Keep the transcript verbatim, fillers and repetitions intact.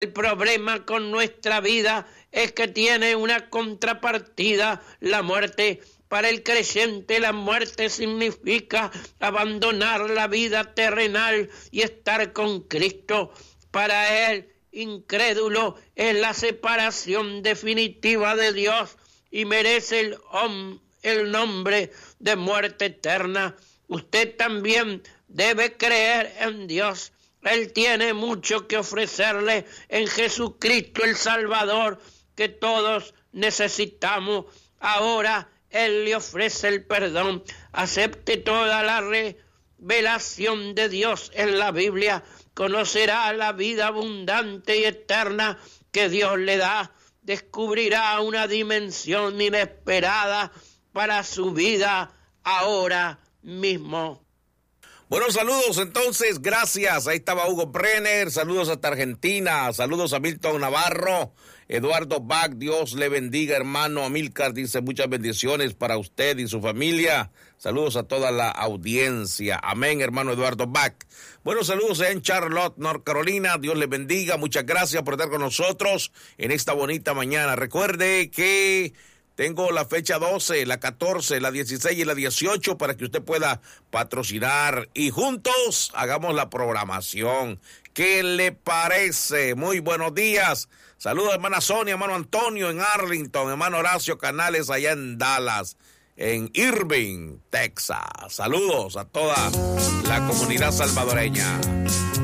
El problema con nuestra vida es que tiene una contrapartida, la muerte. Para el creyente la muerte significa abandonar la vida terrenal y estar con Cristo. Para él, incrédulo, es la separación definitiva de Dios y merece el, el nombre de muerte eterna. Usted también debe creer en Dios. Él tiene mucho que ofrecerle en Jesucristo el Salvador, que todos necesitamos. Ahora Él le ofrece el perdón. Acepte toda la revelación de Dios en la Biblia. Conocerá la vida abundante y eterna que Dios le da. Descubrirá una dimensión inesperada para su vida ahora mismo. Bueno, saludos entonces, gracias. Ahí estaba Hugo Brenner, saludos hasta Argentina, saludos a Milton Navarro, Eduardo Bach, Dios le bendiga, hermano. Amílcar dice muchas bendiciones para usted y su familia. Saludos a toda la audiencia. Amén, hermano Eduardo Bach. Bueno, saludos en Charlotte, North Carolina. Dios le bendiga. Muchas gracias por estar con nosotros en esta bonita mañana. Recuerde que tengo la fecha doce, la catorce, la dieciséis y la dieciocho para que usted pueda patrocinar y juntos hagamos la programación. ¿Qué le parece? Muy buenos días. Saludos, hermana Sonia, hermano Antonio en Arlington, hermano Horacio Canales allá en Dallas, en Irving, Texas. Saludos a toda la comunidad salvadoreña.